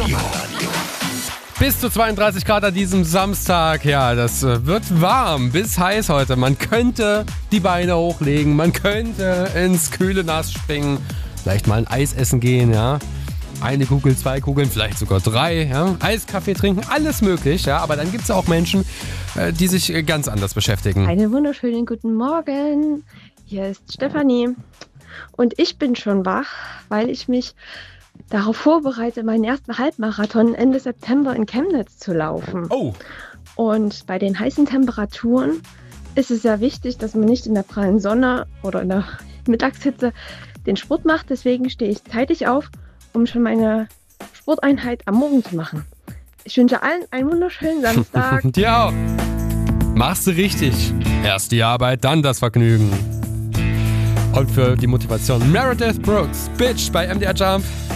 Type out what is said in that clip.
Bis zu 32 Grad an diesem Samstag. Ja, das wird warm bis heiß heute. Man könnte die Beine hochlegen, man könnte ins kühle Nass springen, vielleicht mal ein Eis essen gehen, ja. Eine Kugel, 2 Kugeln, vielleicht sogar 3, ja. Eiskaffee trinken, alles möglich, ja. Aber dann gibt es auch Menschen, die sich ganz anders beschäftigen. Einen wunderschönen guten Morgen. Hier ist Stefanie. Und ich bin schon wach, weil ich mich darauf vorbereite, meinen ersten Halbmarathon Ende September in Chemnitz zu laufen. Oh! Und bei den heißen Temperaturen ist es sehr wichtig, dass man nicht in der prallen Sonne oder in der Mittagshitze den Sport macht. Deswegen stehe ich zeitig auf, um schon meine Sporteinheit am Morgen zu machen. Ich wünsche allen einen wunderschönen Samstag. Dir auch. Machst du richtig. Erst die Arbeit, dann das Vergnügen. Und für die Motivation Meredith Brooks, Bitch bei MDR Jump.